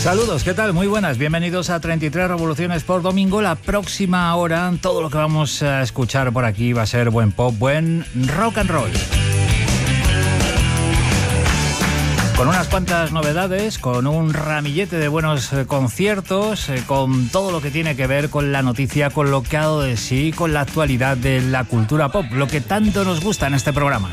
Saludos, ¿qué tal? Muy buenas, bienvenidos a 33 Revoluciones por Domingo. La próxima hora, todo lo que vamos a escuchar por aquí va a ser buen pop, buen rock and roll. Con unas cuantas novedades, con un ramillete de buenos conciertos, con todo lo que tiene que ver con la noticia, con lo que ha dado de sí, con la actualidad de la cultura pop, lo que tanto nos gusta en este programa.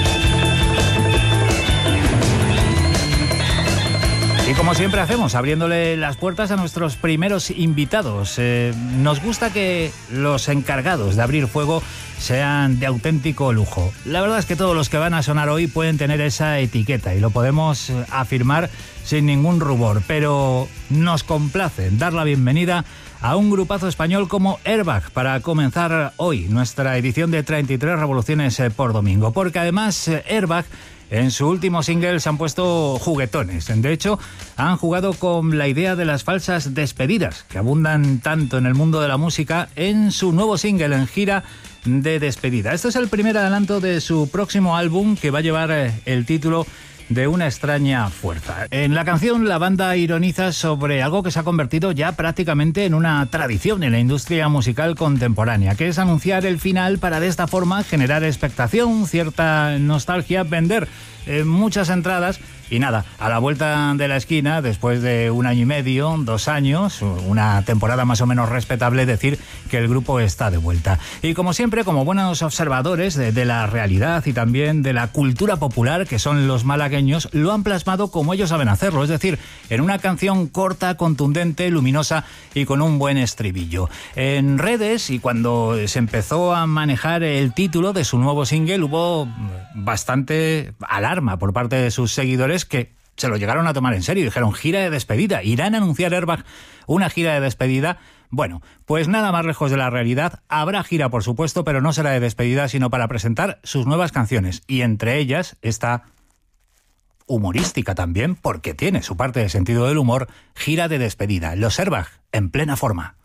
Y como siempre hacemos, abriéndole las puertas a nuestros primeros invitados. Nos gusta que los encargados de abrir fuego sean de auténtico lujo. La verdad es que todos los que van a sonar hoy pueden tener esa etiqueta y lo podemos afirmar sin ningún rubor, pero nos complace dar la bienvenida a un grupazo español como Airbag para comenzar hoy nuestra edición de 33 Revoluciones por Domingo, porque además Airbag en su último single se han puesto juguetones. De hecho, han jugado con la idea de las falsas despedidas, que abundan tanto en el mundo de la música, en su nuevo single en gira de despedida. Este es el primer adelanto de su próximo álbum, que va a llevar el título de Una extraña fuerza. En la canción, la banda ironiza sobre algo que se ha convertido ya prácticamente en una tradición en la industria musical contemporánea, que es anunciar el final para de esta forma generar expectación, cierta nostalgia, vender muchas entradas y nada, a la vuelta de la esquina, después de 1 año y medio, 2 años, una temporada más o menos respetable, decir que el grupo está de vuelta. Y como siempre, como buenos observadores de la realidad y también de la cultura popular, que son los malagueños, lo han plasmado como ellos saben hacerlo, es decir, en una canción corta, contundente, luminosa y con un buen estribillo. En redes, y cuando se empezó a manejar el título de su nuevo single, hubo bastante alarma por parte de sus seguidores, que se lo llegaron a tomar en serio. Dijeron, gira de despedida, ¿irán a anunciar Airbag una gira de despedida? Bueno, pues nada más lejos de la realidad. Habrá gira, por supuesto, pero no será de despedida, sino para presentar sus nuevas canciones, y entre ellas esta humorística también, porque tiene su parte de sentido del humor, gira de despedida. Los Airbag en plena forma.